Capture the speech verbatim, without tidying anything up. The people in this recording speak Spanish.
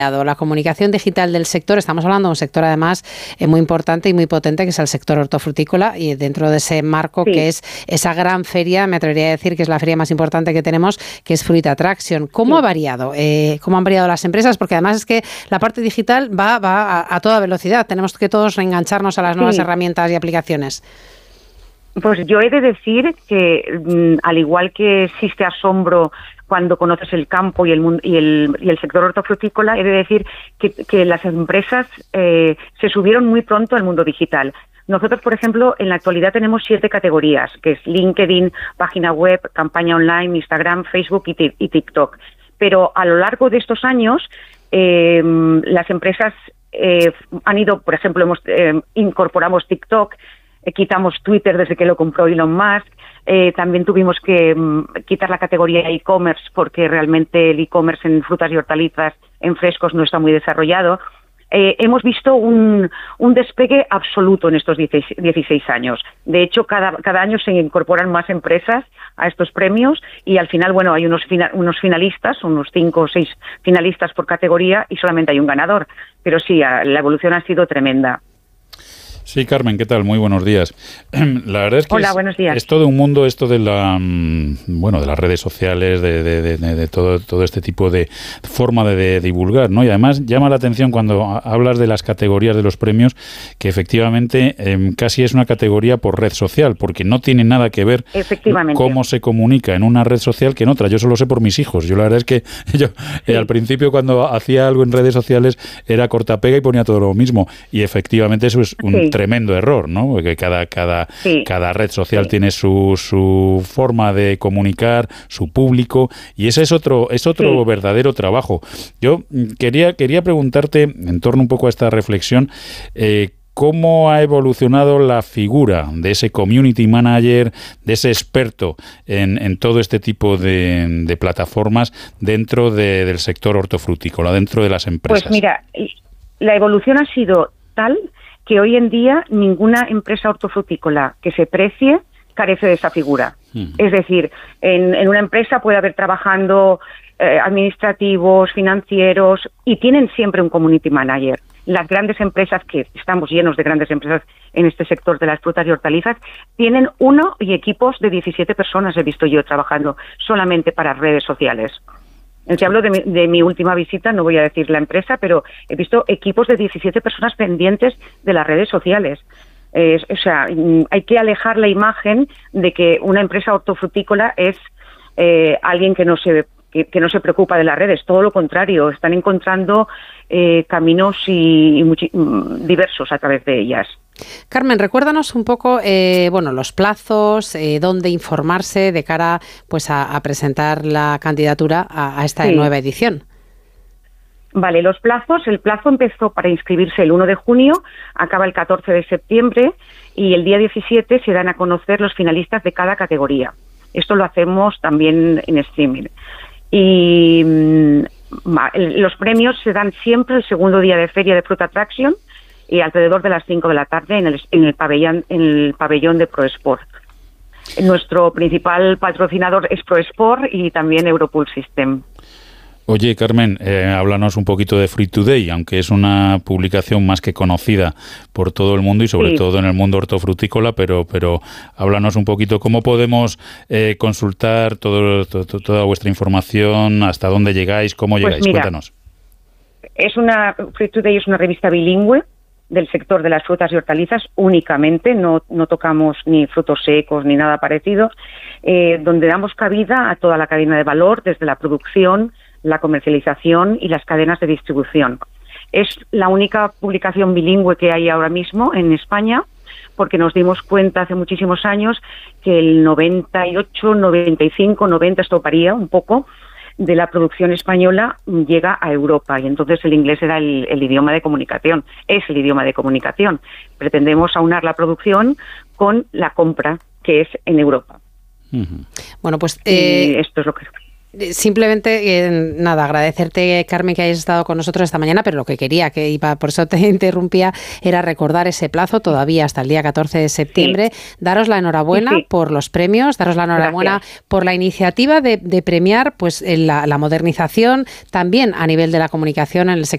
la comunicación digital del sector? Estamos hablando de un sector además eh, muy importante y muy potente, que es el sector hortofrutícola, y dentro de ese marco sí. que es esa gran feria, me atrevería a decir que es la feria más importante que tenemos, que es Fruit Attraction. ¿Cómo sí. ha variado? Eh, ¿Cómo han variado las empresas? Porque además es que la parte digital va, va a, a toda velocidad. Tenemos que todos reengancharnos a las nuevas sí. herramientas y aplicaciones. Pues yo he de decir que, al igual que existe asombro cuando conoces el campo y el mundo, y el, y el sector hortofrutícola, he de decir que, que las empresas eh, se subieron muy pronto al mundo digital. Nosotros, por ejemplo, en la actualidad tenemos siete categorías, que es LinkedIn, página web, campaña online, Instagram, Facebook y, t- y TikTok. Pero a lo largo de estos años, eh, las empresas eh, han ido, por ejemplo, hemos, eh, incorporamos TikTok, eh, quitamos Twitter desde que lo compró Elon Musk. Eh, también tuvimos que um, quitar la categoría e-commerce porque realmente el e-commerce en frutas y hortalizas, en frescos, no está muy desarrollado. Eh, hemos visto un, un despegue absoluto en estos dieciséis años. De hecho, cada, cada año se incorporan más empresas a estos premios y al final, bueno, hay unos, fina, unos finalistas, unos cinco o seis finalistas por categoría y solamente hay un ganador. Pero sí, la evolución ha sido tremenda. Sí, Carmen, ¿qué tal? Muy buenos días. La verdad es que Hola, es, buenos días. es todo un mundo esto de la bueno de las redes sociales, de, de, de, de todo todo este tipo de forma de, de divulgar, ¿no? Y además llama la atención cuando hablas de las categorías de los premios que efectivamente eh, casi es una categoría por red social, porque no tiene nada que ver cómo se comunica en una red social que en otra. Yo solo sé por mis hijos. Yo la verdad es que yo sí. eh, al principio cuando hacía algo en redes sociales era cortapega y ponía todo lo mismo y efectivamente eso es un sí. tremendo error, ¿no? Porque cada cada sí. cada red social sí. tiene su su forma de comunicar, su público, y ese es otro es otro sí. verdadero trabajo. Yo quería quería preguntarte en torno un poco a esta reflexión, eh, ¿cómo ha evolucionado la figura de ese community manager, de ese experto en, en todo este tipo de, de plataformas dentro de, del sector hortofrutícola, dentro de las empresas? Pues mira, la evolución ha sido tal que hoy en día ninguna empresa hortofrutícola que se precie carece de esa figura. Uh-huh. Es decir, en, en una empresa puede haber trabajando eh, administrativos, financieros, y tienen siempre un community manager. Las grandes empresas, que estamos llenos de grandes empresas en este sector de las frutas y hortalizas, tienen uno y equipos de diecisiete personas, he visto yo, trabajando solamente para redes sociales. Si hablo de mi, de mi última visita, no voy a decir la empresa, pero he visto equipos de diecisiete personas pendientes de las redes sociales. Eh, o sea, hay que alejar la imagen de que una empresa hortofrutícola es eh, alguien que no se que, que no se preocupa de las redes. Todo lo contrario, están encontrando eh, caminos y, y muchi- diversos a través de ellas. Carmen, recuérdanos un poco, eh, bueno, los plazos, eh, dónde informarse de cara, pues, a, a presentar la candidatura a, a esta sí. nueva edición. Vale, los plazos, el plazo empezó para inscribirse el uno de junio, acaba el catorce de septiembre y el día diecisiete se dan a conocer los finalistas de cada categoría. Esto lo hacemos también en streaming. Y mmm, los premios se dan siempre el segundo día de feria de Fruit Attraction y alrededor de las cinco de la tarde en el, en el pabellón en el pabellón de ProSport. Nuestro principal patrocinador es ProSport y también Europool System. Oye, Carmen, eh, háblanos un poquito de Fruit Today, aunque es una publicación más que conocida por todo el mundo y sobre sí. todo en el mundo hortofrutícola, pero pero háblanos un poquito cómo podemos eh, consultar todo, todo, toda vuestra información, hasta dónde llegáis, cómo llegáis. Pues mira, cuéntanos. Es una Fruit Today es una revista bilingüe del sector de las frutas y hortalizas únicamente, no, no tocamos ni frutos secos ni nada parecido, eh, donde damos cabida a toda la cadena de valor, desde la producción, la comercialización y las cadenas de distribución. Es la única publicación bilingüe que hay ahora mismo en España, porque nos dimos cuenta hace muchísimos años que el noventa y ocho, noventa y cinco, noventa, esto varía un poco, de la producción española llega a Europa y entonces el inglés era el, el idioma de comunicación, es el idioma de comunicación. Pretendemos aunar la producción con la compra, que es en Europa. Uh-huh. Bueno, pues eh, y esto es lo que... Simplemente, eh, nada, agradecerte, Carmen, que hayas estado con nosotros esta mañana, pero lo que quería, que iba, por eso te interrumpía, era recordar ese plazo todavía hasta el día catorce de septiembre. Sí. Daros la enhorabuena sí, sí. por los premios, daros la enhorabuena Gracias. por la iniciativa de, de premiar pues la, la modernización también a nivel de la comunicación en el sector